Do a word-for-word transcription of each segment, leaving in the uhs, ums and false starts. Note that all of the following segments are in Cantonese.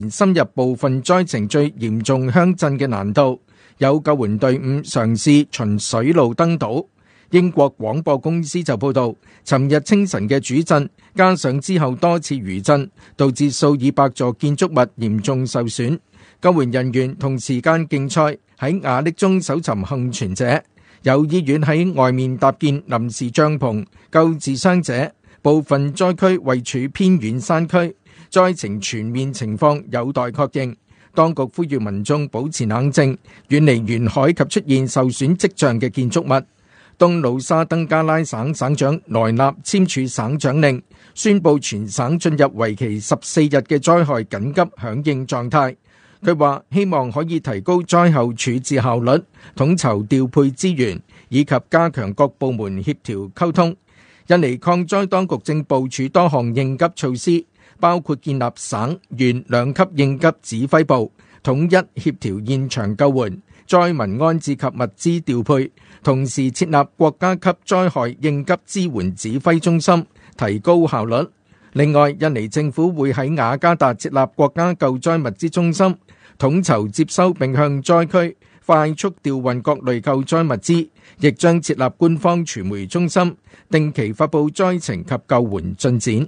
深入部分災情最嚴重鄉鎮嘅難度，有救援隊伍嘗試循水路登島。英國廣播公司就報道，尋日清晨嘅主震，加上之後多次餘震，導致數以百座建築物嚴重受損。救援人員同時間競賽喺瓦礫中搜尋幸存者，有醫院喺外面搭建臨時帳篷救治傷者。部分災區位處偏遠山區，災情全面情況有待確認。當局呼籲民眾保持冷靜，遠離沿海及出現受損跡象嘅建築物。東努沙登加拉省省長萊納簽署省長令，宣布全省進入為期十四日嘅災害緊急響應狀態。佢話希望可以提高災後處置效率，統籌調配資源，以及加強各部門協調溝通。印尼抗災當局正部署多項應急措施，包括建立省縣兩級應急指揮部，統一協調現場救援、災民安置及物資調配，同時設立國家級災害應急支援指揮中心，提高效率。另外，印尼政府會喺雅加達設立國家救災物資中心，統籌接收並向災區快速調運各類救災物資，亦將設立官方傳媒中心，定期發布災情及救援進展。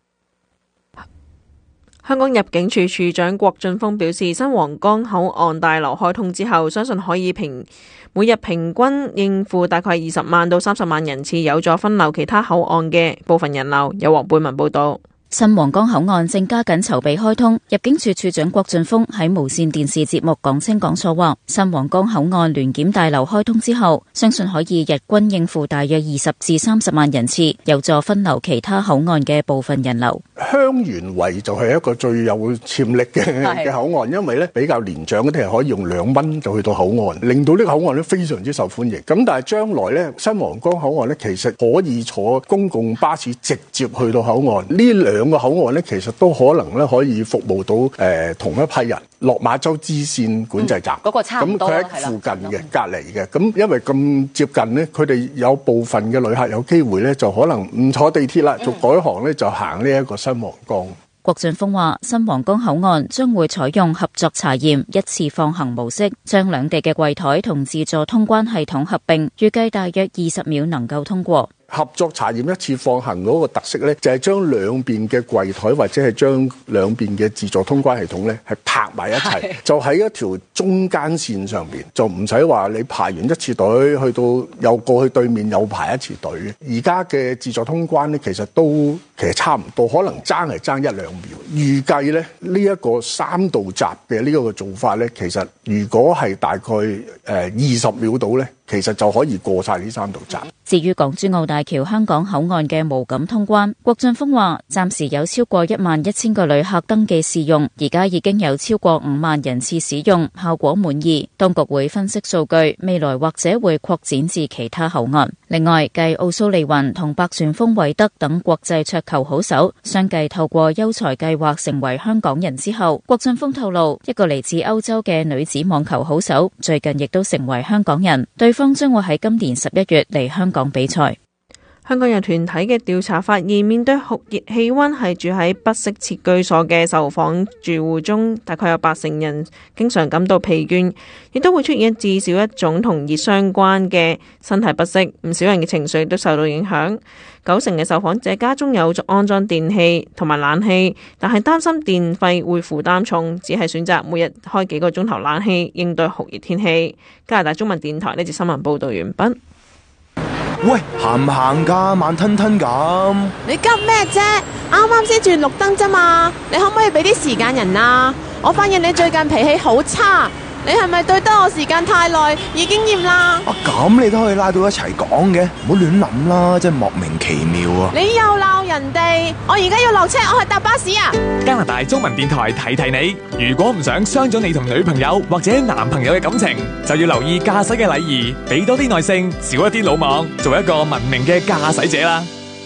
香港入境處處長郭俊峰表示，新皇崗口岸大樓開通之後，相信可以平每日平均應付大概二十萬到三十萬人次，有助分流其他口岸嘅部分人流。有黃貝文報道。 新皇崗口岸正加緊籌備開通，入境處處長郭俊峰喺無線電視節目講清講楚話，新皇崗口岸聯檢大樓開通之後，相信可以日均應付大約二十至三十萬人次，有助分流其他口岸嘅部分人流。 香園圍就係一個最有潛力嘅嘅口岸，因為咧比較年長嗰啲係可以用兩蚊就去到口岸，令到呢個口岸咧非常之受歡迎。咁但係將來咧，新皇崗口岸咧其實可以坐公共巴士直接去到口岸，呢兩兩個口岸咧，其實都可能咧可以服務到誒、呃、同一批人。落馬洲支線管制站， 嗰、嗯嗰個差唔多， 咁佢喺附近嘅隔離嘅，咁因為咁接近呢，佢哋有部分嘅旅客有機會咧，就可能唔坐地鐵啦，就改行咧就行呢一個新皇崗。 郭俊峰話：新皇崗口岸將會採用合作查驗一次放行模式，將兩地嘅櫃台同自助通關系統合併，預計大約二十秒能夠通過。 合作查驗一次放行嗰個特色咧，就係將兩邊嘅櫃台或者係將兩邊嘅自助通關系統咧，係拍埋一齊，就喺一條中間線上邊，就唔使話你排完一次隊，去到又過去對面又排一次隊。而家嘅自助通關咧，其實都其實差唔多，可能爭係爭一兩秒。預計咧呢一個三道閘嘅呢一個做法咧，其實如果係大概誒二十秒到咧，其實就可以過晒呢三道閘。 至於港珠澳大橋香港口岸嘅無感通關，郭俊峰話暫時有超過一萬一千個旅客登記試用，而家已經有超過五萬人次使用，效果滿意。當局會分析數據，未來或者會擴展至其他口岸。另外，繼奧蘇利雲同白旋風韋德等國際桌球好手相繼透過優才計劃成為香港人之後，郭俊峰透露，一個嚟自歐洲嘅女子網球好手最近亦都成為香港人，對方將會喺今年十一月嚟香港比賽。 香港有團體嘅調查發現，面對酷熱氣溫，係住喺不適切居所嘅受訪住戶中，大概有八成人經常感到疲倦，亦都會出現至少一種同熱相關嘅身體不適。唔少人嘅情緒都受到影響。九成嘅受訪者家中有安裝電器同埋冷氣，但係擔心電費會負擔重，只係選擇每日開幾個鐘頭冷氣應對酷熱天氣。加拿大中文電台呢節新聞報道完畢。 喂，行唔行㗎？慢吞吞咁。 你急咩啫？啱啱先轉綠燈啫嘛，你可唔可以俾啲時間人啊？我發現你最近脾氣好差，你係咪對得我時間太耐，已經厭啦？ 啊，咁你都可以拉到一齊講嘅，唔好亂諗啦，真係莫名其妙啊！ 你又鬧人哋，我而家要落車，我去搭巴士啊！ 加拿大中文電台提提你，如果唔想傷咗你同女朋友或者男朋友嘅感情，就要留意駕駛嘅禮儀，俾多啲耐性，少一啲魯莽，做一個文明嘅駕駛者啦。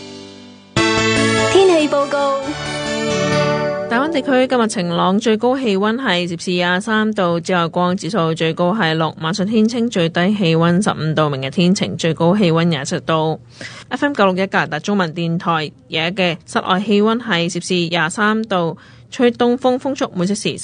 天氣報告。 大灣地區今日晴朗，最高氣溫係攝氏廿三度，紫外光指數最高係六，晚上天清，最低氣溫十五度，明日天晴，最高氣溫廿七度。F M 九六一加拿大中文電台，而家嘅室外氣溫係攝氏廿三度， 吹東風，風速每小時